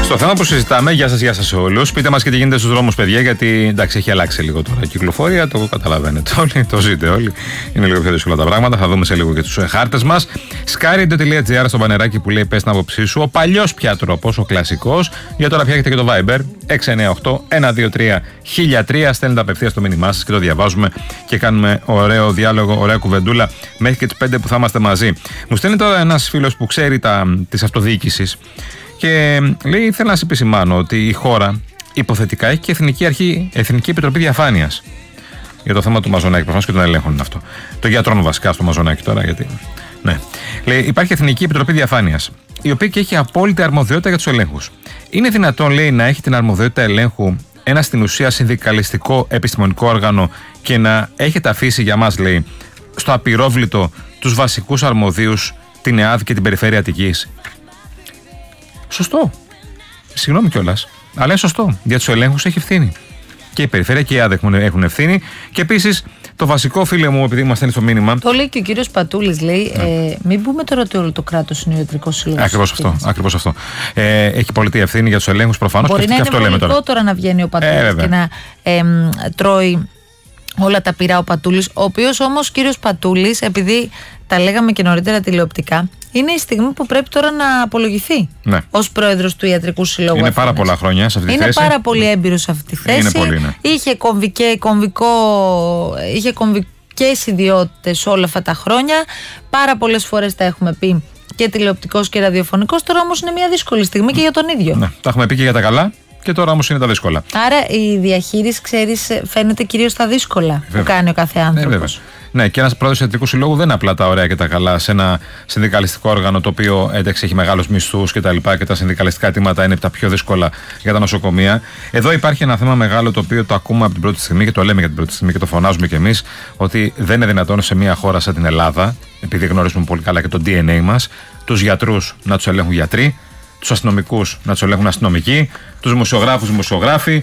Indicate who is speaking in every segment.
Speaker 1: Στο θέμα που συζητάμε, γεια σας όλους. Πείτε μας και τι γίνεται στους δρόμους, παιδιά, γιατί εντάξει, έχει αλλάξει λίγο τώρα η κυκλοφορία. Το καταλαβαίνετε όλοι, το ζείτε όλοι. Είναι λίγο πιο δύσκολα τα πράγματα. Θα δούμε σε λίγο και τους χάρτες μας. Skyradio.gr στο μπανεράκι που λέει πες την άποψή σου. Ο παλιός πια τρόπος, ο κλασικός. Για τώρα πια έχετε και το Viber 698-123-1003. Στέλνετε απευθείας το μήνυμά σας και το διαβάζουμε και κάνουμε ωραίο διάλογο, ωραία κουβεντούλα μέχρι και τις 5 που θα είμαστε μαζί. Μου στέλνει τώρα ένας φίλος που ξέρει της αυτοδιοίκησης. Και λέει: θέλω να σε επισημάνω ότι η χώρα υποθετικά έχει και Εθνική Επιτροπή Διαφάνειας. Για το θέμα του Μαζονάκη, προφανώς και των ελέγχων είναι αυτό. Των γιατρών βασικά στο Μαζονάκη τώρα, γιατί. Ναι. Λέει: υπάρχει Εθνική Επιτροπή Διαφάνειας, η οποία και έχει απόλυτη αρμοδιότητα για τους ελέγχους. Είναι δυνατόν, λέει, να έχει την αρμοδιότητα ελέγχου ένα στην ουσία συνδικαλιστικό επιστημονικό όργανο και να έχετε αφήσει για μας, λέει, στο απειρόβλητο τους βασικούς αρμοδίους, την ΕΑΔ και την Περιφέρεια Αττικής? Σωστό. Συγγνώμη κιόλας. Αλλά είναι σωστό. Για τους ελέγχους έχει ευθύνη. Και η Περιφέρεια και η ΕΑΔ έχουν ευθύνη. Και επίσης το βασικό, φίλε μου, επειδή μας στέλνει στο μήνυμα. Το
Speaker 2: λέει και ο κύριος Πατούλης, λέει. Μην πούμε τώρα ότι όλο το κράτος είναι ο ιατρικός σύλλογος.
Speaker 1: Ακριβώς αυτό. Έχει πολιτική ευθύνη για τους ελέγχους προφανώς.
Speaker 2: Μπορεί
Speaker 1: και
Speaker 2: να
Speaker 1: αυτό
Speaker 2: είναι
Speaker 1: λέμε
Speaker 2: τώρα να βγαίνει ο Πατούλης και να τρώει όλα τα πυρά ο Πατούλης. Ο οποίος όμως, κύριος Πατούλης, επειδή τα λέγαμε και νωρίτερα τηλεοπτικά, είναι η στιγμή που πρέπει τώρα να απολογηθεί ως πρόεδρος του Ιατρικού Συλλόγου.
Speaker 1: Είναι πάρα πολλά χρόνια σε αυτή τη θέση.
Speaker 2: Είναι πάρα πολύ έμπειρος σε αυτή τη θέση.
Speaker 1: Είναι πολύ, ναι.
Speaker 2: Είχε κομβικές ιδιότητες όλα αυτά τα χρόνια. Πάρα πολλές φορές τα έχουμε πει και τηλεοπτικός και ραδιοφωνικός. Τώρα όμως είναι μια δύσκολη στιγμή και για τον ίδιο.
Speaker 1: Ναι, τα έχουμε πει και για τα καλά. Και τώρα όμως είναι τα δύσκολα.
Speaker 2: Άρα η διαχείριση, ξέρεις, φαίνεται κυρίως τα δύσκολα που κάνει ο κάθε άνθρωπος.
Speaker 1: Ναι, και ένας πρόεδρος του Ιατρικού Συλλόγου δεν είναι απλά τα ωραία και τα καλά σε ένα συνδικαλιστικό όργανο το οποίο ένταξη έχει μεγάλους μισθούς και τα λοιπά και τα συνδικαλιστικά αιτήματα είναι τα πιο δύσκολα για τα νοσοκομεία. Εδώ υπάρχει ένα θέμα μεγάλο το οποίο το ακούμε από την πρώτη στιγμή και το λέμε για την πρώτη στιγμή και το φωνάζουμε κι εμείς, ότι δεν είναι δυνατόν σε μια χώρα σαν την Ελλάδα, επειδή γνωρίζουμε πολύ καλά και το DNA μας, τους γιατρούς να τους ελέγχουν γιατροί, τους αστυνομικούς να τους ελέγχουν αστυνομικοί, τους δημοσιογράφους δημοσιογράφοι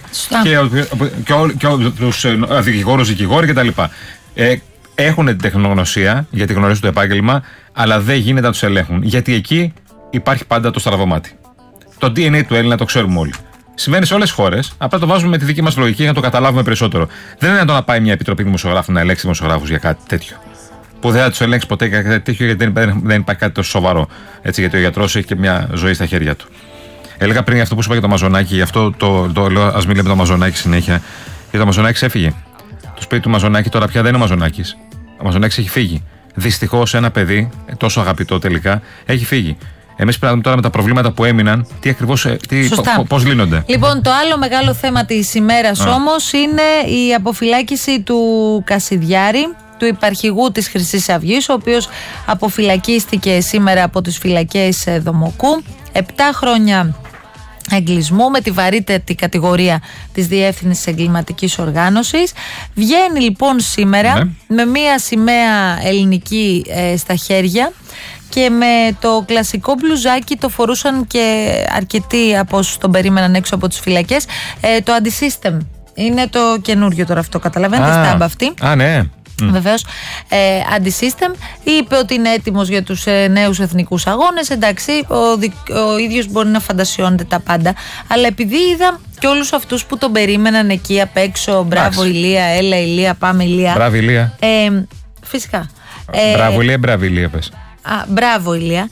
Speaker 1: και τους δικηγόρους δικηγόροι κτλ. Έχουν την τεχνογνωσία γιατί γνωρίζουν το επάγγελμα, αλλά δεν γίνεται να τους ελέγχουν. Γιατί εκεί υπάρχει πάντα το στραβωμάτι. Το DNA του Έλληνα το ξέρουμε όλοι. Συμβαίνει σε όλες τις χώρες, απλά το βάζουμε με τη δική μας λογική για να το καταλάβουμε περισσότερο. Δεν είναι δυνατόν να πάει μια επιτροπή δημοσιογράφων να ελέγξει δημοσιογράφους για κάτι τέτοιο. Που δεν θα τους ελέγξει ποτέ για κάτι τέτοιο, γιατί δεν υπάρχει κάτι τόσο σοβαρό. Έτσι, γιατί ο γιατρός έχει και μια ζωή στα χέρια του. Έλεγα πριν αυτό που σου είπα για το Μαζονάκη, γι' αυτό το λέω, ας μην λέμε το Μαζονάκη συνέχεια. Γιατί το Μαζονάκη έφυγε. Το σπίτι του Μαζονάκη τώρα πια δεν είναι ο Μαζονάκης. Ο Μαζονάκης έχει φύγει. Δυστυχώς ένα παιδί, τόσο αγαπητό τελικά, έχει φύγει. Εμείς πρέπει να δούμε τώρα με τα προβλήματα που έμειναν, πώς λύνονται.
Speaker 2: Λοιπόν, το άλλο μεγάλο θέμα της ημέρας όμως είναι η αποφυλάκηση του Κασιδιάρη, του υπαρχηγού της Χρυσής Αυγής, ο οποίος αποφυλακίστηκε σήμερα από τις φυλακές Δομοκού. 7 χρόνια εγκλισμού με τη βαρύτερη κατηγορία της Διεύθυνσης Εγκληματικής Οργάνωσης. Βγαίνει λοιπόν σήμερα με μία σημαία ελληνική στα χέρια και με το κλασικό μπλουζάκι, το φορούσαν και αρκετοί από όσους τον περίμεναν έξω από τις φυλακές, το Anti-System. Είναι το καινούριο τώρα αυτό, καταλαβαίνετε, στάμπα αυτή.
Speaker 1: Ναι.
Speaker 2: Βεβαίως, Anti-System είπε ότι είναι έτοιμος για τους νέους εθνικούς αγώνες. Εντάξει, ο ίδιος μπορεί να φαντασιώνεται τα πάντα, αλλά επειδή είδα και όλους αυτούς που τον περίμεναν εκεί απ' έξω, μπράβο Ηλία, έλα Ηλία, πάμε Ηλία.
Speaker 1: Μπράβο Ηλία.
Speaker 2: Φυσικά.
Speaker 1: Μπράβο Ηλία πες.
Speaker 2: Μπράβο Ηλία.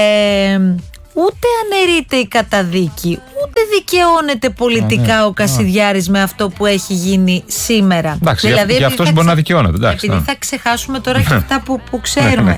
Speaker 2: Ούτε αναιρείται η καταδίκη, ούτε δικαιώνεται πολιτικά ο Κασιδιάρης με αυτό που έχει γίνει σήμερα.
Speaker 1: Εντάξει, δηλαδή, για αυτός μπορεί να δικαιώνεται.
Speaker 2: Επειδή θα ξεχάσουμε τώρα και αυτά που ξέρουμε.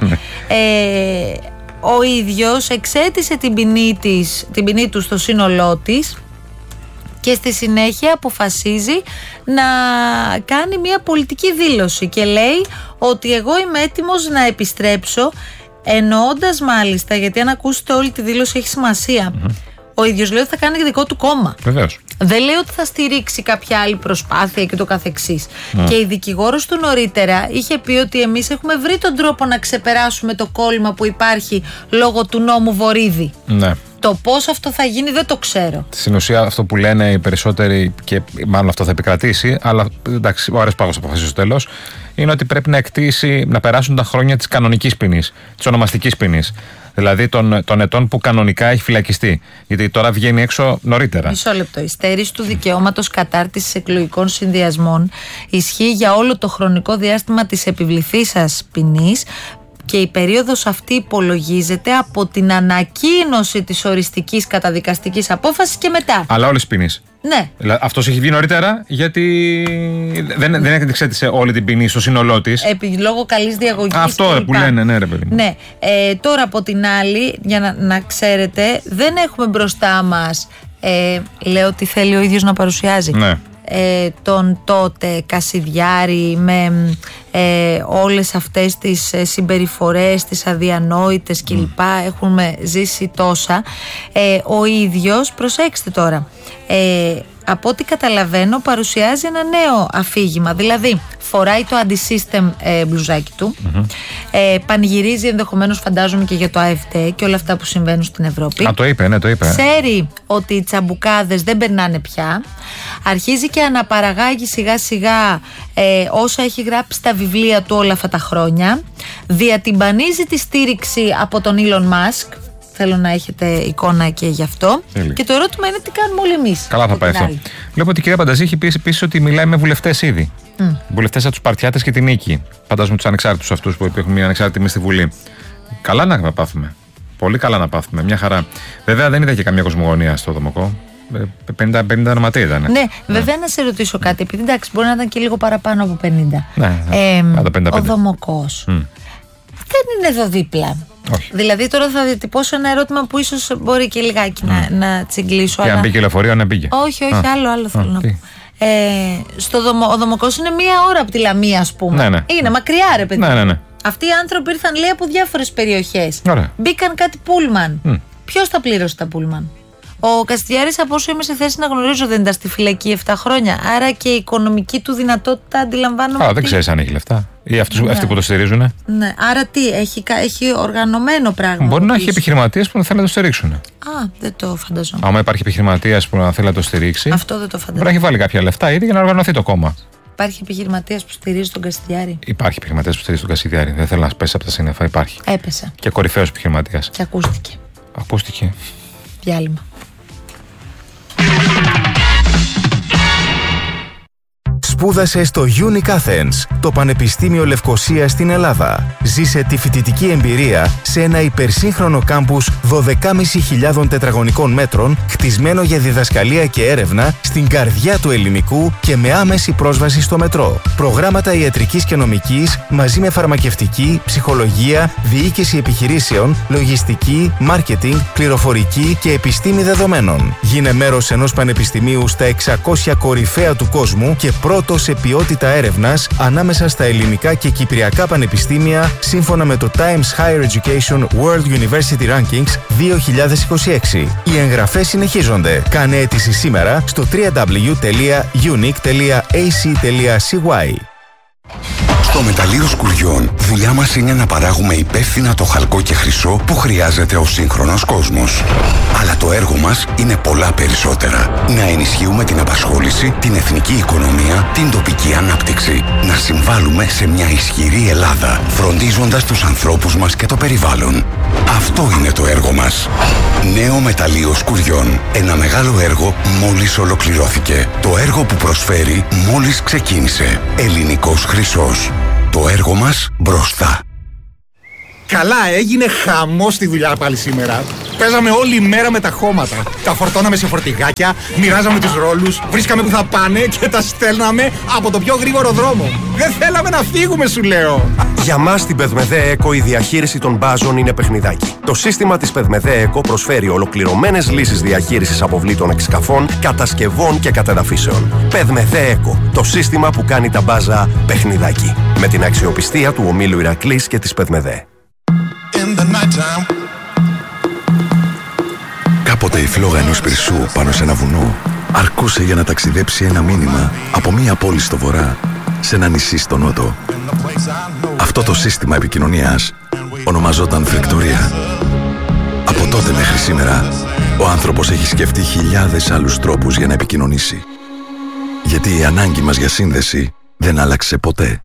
Speaker 2: Ο ίδιος εξέτησε την ποινή του στο σύνολό της και στη συνέχεια αποφασίζει να κάνει μια πολιτική δήλωση και λέει ότι εγώ είμαι έτοιμος να επιστρέψω, εννοώντας μάλιστα, γιατί αν ακούσετε όλη τη δήλωση έχει σημασία, ο ίδιος λέει ότι θα κάνει δικό του κόμμα.
Speaker 1: Βεβαίως.
Speaker 2: Δεν λέει ότι θα στηρίξει κάποια άλλη προσπάθεια και το καθεξής. Και η δικηγόρος του νωρίτερα είχε πει ότι εμείς έχουμε βρει τον τρόπο να ξεπεράσουμε το κόλλημα που υπάρχει λόγω του νόμου Βορίδη. Ναι. Το πώς αυτό θα γίνει δεν το ξέρω.
Speaker 1: Στην ουσία αυτό που λένε οι περισσότεροι, και μάλλον αυτό θα επικρατήσει, αλλά εντάξει, ο Άρης Πάγος αποφασίζει στο τέλος, είναι ότι πρέπει να περάσουν τα χρόνια της κανονικής ποινής, της ονομαστικής ποινής. Δηλαδή των ετών που κανονικά έχει φυλακιστεί. Γιατί τώρα βγαίνει έξω νωρίτερα.
Speaker 2: Μισό λεπτό. Η στέρηση του δικαιώματος κατάρτισης εκλογικών συνδυασμών ισχύει για όλο το χρονικό διάστημα της επιβληθήσας ποινής. Και η περίοδος αυτή υπολογίζεται από την ανακοίνωση της οριστικής καταδικαστικής απόφασης και μετά.
Speaker 1: Αλλά όλες τις ποινές.
Speaker 2: Ναι.
Speaker 1: Αυτός έχει βγει νωρίτερα γιατί δεν εξέτησε όλη την ποινή στο σύνολό της.
Speaker 2: Λόγω καλής διαγωγής.
Speaker 1: Αυτό που λένε, ναι, ρε παιδί μου.
Speaker 2: Ναι. Τώρα από την άλλη, για να ξέρετε, δεν έχουμε μπροστά μας. Λέω ότι θέλει ο ίδιος να παρουσιάζει.
Speaker 1: Ναι.
Speaker 2: Τον τότε Κασιδιάρη με όλες αυτές τις συμπεριφορές, τις αδιανόητες κλπ. Έχουμε ζήσει τόσα. Ο ίδιος, προσέξτε τώρα, από ό,τι καταλαβαίνω παρουσιάζει ένα νέο αφήγημα. Δηλαδή φοράει το anti-system μπλουζάκι του, πανηγυρίζει ενδεχομένως, φαντάζομαι, και για το AfD και όλα αυτά που συμβαίνουν στην Ευρώπη.
Speaker 1: Το είπε, ναι, το είπε.
Speaker 2: Ξέρει ότι οι τσαμπουκάδες δεν περνάνε πια. Αρχίζει και αναπαραγάγει σιγά σιγά όσα έχει γράψει στα βιβλία του όλα αυτά τα χρόνια. Διατυμπανίζει τη στήριξη από τον Elon Musk. Θέλω να έχετε εικόνα και γι' αυτό. Και το ερώτημα είναι τι κάνουμε όλοι εμείς.
Speaker 1: Καλά θα πάει αυτό. Βλέπω ότι η κυρία Πανταζή έχει πει επίσης ότι μιλάει με βουλευτές ήδη. Βουλευτές από τους Παρτιάτες και την Νίκη. Φαντάζομαι τους ανεξάρτητους αυτούς που έχουν μια ανεξάρτητη μες στη Βουλή. Καλά να πάθουμε. Πολύ καλά να πάθουμε. Μια χαρά. Βέβαια δεν είδα και καμία κοσμογονία στο Δομοκό. 50 ονοματεία ήταν.
Speaker 2: Ναι, βέβαια να σε ρωτήσω κάτι. Επειδή εντάξει, μπορεί να ήταν και λίγο παραπάνω από 50. Ο Δομοκός δεν είναι εδώ δίπλα.
Speaker 1: Όχι.
Speaker 2: Δηλαδή τώρα θα διατυπώσω ένα ερώτημα που ίσως μπορεί και λιγάκι να τσιγκλίσω.
Speaker 1: Και αν μπήκε λεωφορείο, να μπήκε.
Speaker 2: Όχι, άλλο θέλω να πω. Ο Δομοκός είναι 1 ώρα από τη Λαμία, ας πούμε.
Speaker 1: Ναι.
Speaker 2: Είναι μακριά, ρε παιδί.
Speaker 1: Ναι.
Speaker 2: Αυτοί οι άνθρωποι ήρθαν, λέει, από διάφορες περιοχές.
Speaker 1: Ωραία.
Speaker 2: Μπήκαν κάτι πούλμαν. Ποιος τα πλήρωσε τα πούλμαν? Ο Κασιδιάρης, από όσο είμαι σε θέση να γνωρίζω, δεν ήταν στη φυλακή 7 χρόνια. Άρα και η οικονομική του δυνατότητα αντιλαμβάνομαι.
Speaker 1: Δεν ξέρεις αν έχει λεφτά. Ή αυτοί που το στηρίζουν.
Speaker 2: Ναι. Άρα τι, έχει οργανωμένο πράγμα.
Speaker 1: Μπορεί να έχει επιχειρηματίες που να θέλουν να το στηρίξουν.
Speaker 2: Δεν το φανταζόμαι.
Speaker 1: Άμα υπάρχει επιχειρηματίας που να θέλει να το στηρίξει.
Speaker 2: Αυτό δεν το φανταζόμαι.
Speaker 1: Μπορεί να έχει βάλει κάποια λεφτά ήδη για να οργανωθεί το κόμμα.
Speaker 2: Υπάρχει επιχειρηματίας που στηρίζει τον Κασιδιάρη.
Speaker 1: Υπάρχει επιχειρηματίας που στηρίζει τον Κασιδιάρη. Δεν θέλω να πέσει από τα σύννεφα. Υπάρχει.
Speaker 2: Έπεσε.
Speaker 1: Και κορυφαίος επιχειρηματίας.
Speaker 2: Και ακούστηκε. Διάλειμμα.
Speaker 3: Σπούδασε στο Unic Athens, το Πανεπιστήμιο Λευκωσίας στην Ελλάδα. Ζήσε τη φοιτητική εμπειρία σε ένα υπερσύγχρονο κάμπους 12.500 τετραγωνικών μέτρων, χτισμένο για διδασκαλία και έρευνα στην καρδιά του ελληνικού και με άμεση πρόσβαση στο μετρό. Προγράμματα ιατρικής και νομικής μαζί με φαρμακευτική, ψυχολογία, διοίκηση επιχειρήσεων, λογιστική, μάρκετινγκ, πληροφορική και επιστήμη δεδομένων. Γίνε μέρος ενός πανεπιστημίου στα 600 κορυφαία του κόσμου και πρώτο σε ποιότητα έρευνας ανάμεσα στα ελληνικά και κυπριακά πανεπιστήμια σύμφωνα με το Times Higher Education World University Rankings 2026. Οι εγγραφές συνεχίζονται. Κάνε αίτηση σήμερα στο www.unic.ac.cy.
Speaker 4: Στο μεταλλείο Σκουριών, δουλειά μας είναι να παράγουμε υπεύθυνα το χαλκό και χρυσό που χρειάζεται ο σύγχρονος κόσμος. Αλλά το έργο μας είναι πολλά περισσότερα. Να ενισχύουμε την απασχόληση, την εθνική οικονομία, την τοπική ανάπτυξη. Να συμβάλλουμε σε μια ισχυρή Ελλάδα, φροντίζοντας τους ανθρώπους μας και το περιβάλλον. Αυτό είναι το έργο μας. Νέο μεταλλείο Σκουριών. Ένα μεγάλο έργο μόλις ολοκληρώθηκε. Το έργο που προσφέρει μόλις ξεκίνησε. Ελληνικός χρυσός. Το έργο μας μπροστά.
Speaker 5: Καλά, έγινε χαμός στη δουλειά πάλι σήμερα. Παίζαμε όλη μέρα με τα χώματα. Τα φορτώναμε σε φορτηγάκια, μοιράζαμε τους ρόλους, βρίσκαμε που θα πάνε και τα στέλναμε από το πιο γρήγορο δρόμο. Δεν θέλαμε να φύγουμε, σου λέω.
Speaker 6: Για μας στην Πεδμεδέ ΕΚΟ η διαχείριση των μπάζων είναι παιχνιδάκι. Το σύστημα της Πεδμεδέ ΕΚΟ προσφέρει ολοκληρωμένες λύσεις διαχείρισης αποβλήτων εξκαφών, κατασκευών και κατεδαφίσεων. Πεδμεδέ ΕΚΟ, το σύστημα που κάνει τα μπάζα παιχνιδάκι. Με την αξιοπιστία του ομίλου Ηρακλής και της Πεδμεδέ.
Speaker 7: Κάποτε η φλόγα ενός πυρσού πάνω σε ένα βουνό αρκούσε για να ταξιδέψει ένα μήνυμα από μία πόλη στο βορρά σε ένα νησί στο νότο. Αυτό το σύστημα επικοινωνίας ονομαζόταν φρεκτορία. Από τότε μέχρι σήμερα ο άνθρωπος έχει σκεφτεί χιλιάδες άλλους τρόπους για να επικοινωνήσει. Γιατί η ανάγκη μας για σύνδεση δεν άλλαξε ποτέ.